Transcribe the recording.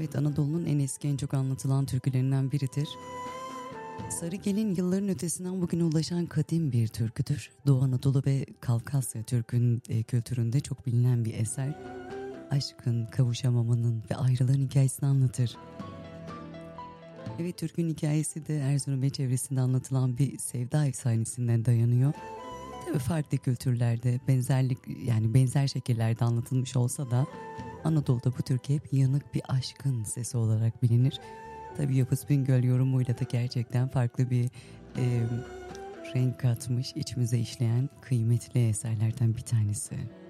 Evet, Anadolu'nun en eski, en çok anlatılan türkülerinden biridir. Sarı Gelin yılların ötesinden bugüne ulaşan kadim bir türküdür. Doğu Anadolu ve Kafkasya kültüründe çok bilinen bir eser. Aşkın, kavuşamamanın ve ayrılığın hikayesini anlatır. Evet, türkünün hikayesi de Erzurum ve çevresinde anlatılan bir sevda efsanesinden dayanıyor. Tabii farklı kültürlerde benzer şekillerde anlatılmış olsa da Anadolu'da bu türkü hep yanık bir aşkın sesi olarak bilinir. Tabii Yavuz Bingöl yorumuyla da gerçekten farklı bir renk katmış, içimize işleyen kıymetli eserlerden bir tanesi.